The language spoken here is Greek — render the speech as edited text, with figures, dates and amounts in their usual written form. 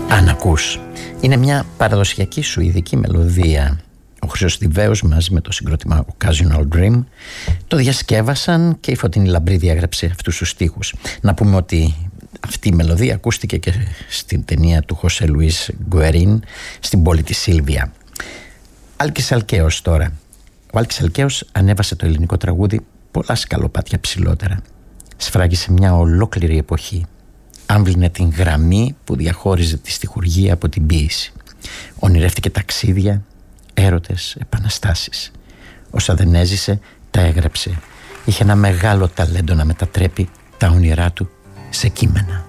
Αν ακούς, είναι μια παραδοσιακή σουηδική μελωδία. Ο Χρυσοστιβαίος μαζί με το συγκρότημα Occasional Dream το διασκεύασαν και η Φωτεινή Λαμπρή διάγραψε αυτούς τους στίχους. Να πούμε ότι αυτή η μελωδία ακούστηκε και στην ταινία του Χωσέ Λουίς Γκουερίν, στην πόλη της Σίλβια. Άλκης Αλκαίος τώρα. Ο Άλκης Αλκαίος ανέβασε το ελληνικό τραγούδι πολλά σκαλοπάτια ψηλότερα. Σφράγισε μια ολόκληρη εποχή. Άμβλυνε την γραμμή που διαχώριζε τη στιχουργία από την ποίηση. Ονειρεύτηκε ταξίδια, έρωτες, επαναστάσεις. Όσα δεν έζησε, τα έγραψε. Είχε ένα μεγάλο ταλέντο να μετατρέπει τα όνειρά του σε κείμενα.